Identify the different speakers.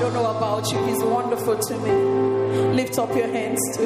Speaker 1: don't know about you. He's wonderful to me. Lift up your hands to